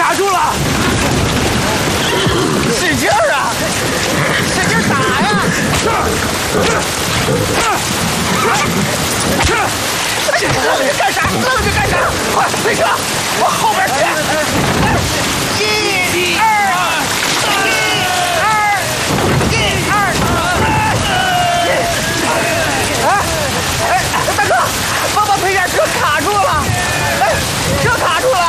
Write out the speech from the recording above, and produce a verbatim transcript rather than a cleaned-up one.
卡住了！使劲儿啊！使劲打呀！愣着干啥？愣着干啥？快，飞车，往后边去！一、二、一、二、一、二、哎哎，大哥，帮忙推下车卡住了！哎，车卡住了！